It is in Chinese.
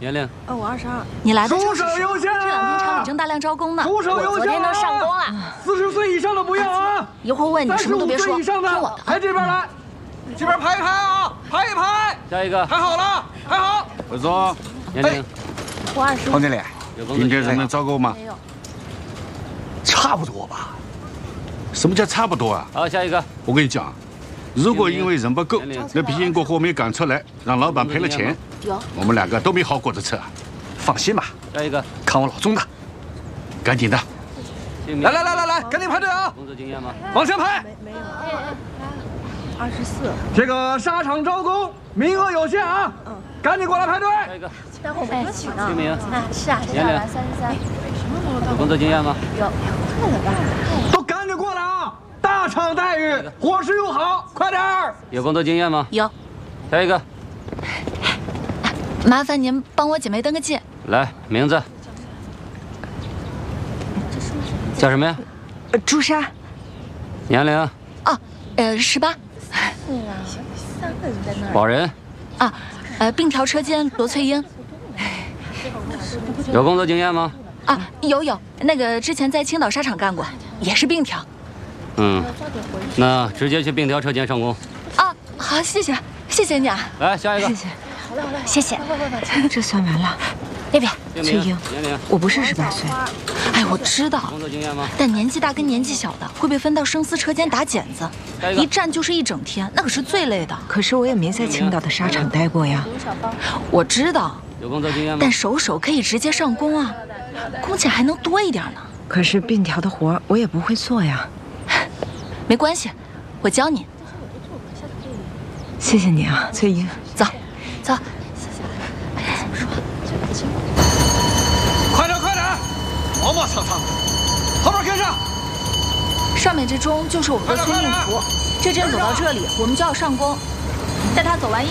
年龄？ 我22。 你来的正是出手优先啊！ 这2天厂里正大量招工呢。 出手优先啊！ 我昨天都上工了。 40岁以上的不要啊！ 一会儿问你什么都别说， 以上的听我的。 来这边来，这边排一排啊，排一排。 下一个。 排好了，排好。 我说， 年龄？ 我20。 黄经理，今天人能招够吗？ 没有。 差不多吧。什么叫差不多啊？ 好，下一个。 我跟你讲，如果因为人不够，那批英国货没赶出来，让老板赔了钱，我们2个都没好过的吃啊。放心吧。 下一个。 看我老钟的，赶紧的。 来，赶紧排队啊！ 工作经验吗？ 往前排。 没有。24。 这个沙场招工名额有限啊！赶紧过来排队。 下一个。 待会儿我们取呢。 姓名？ 是啊， 年龄 33。 有工作经验吗？ 有。看了吧？ 都赶紧过来啊！大厂待遇，伙食又好，快点儿！ 有工作经验吗？ 有。 下一个。 麻烦您帮我姐妹登个记。 来，名字。叫什么呀？ 朱砂。 年龄？ 啊，18。 是啊，3个人在那儿。 保人？ 啊，并条车间罗翠英。 有工作经验吗？ 啊，有，那个之前在青岛纱厂干过，也是并条。 那直接去并条车间上工。 啊，好，谢谢你啊。 来，下一个。 好了， 谢谢。 这算完了。 那边， 翠英，年龄？ 我不是18岁。 哎，我知道。 工作经验吗？ 但年纪大跟年纪小的会被分到生丝车间打剪子，一站就是1整天，那可是最累的。 可是我也没在青岛的纱厂待过呀。 我知道。 有工作经验吗？ 但手可以直接上工啊，工钱还能多一点呢。 可是并条的活我也不会做呀。 没关系，我教你。 谢谢你啊，翠英。 走。 快点，磨磨蹭蹭，后边跟上。 上面这钟就是我们的催命符，这针走到这里，我们就要上工。待他走完1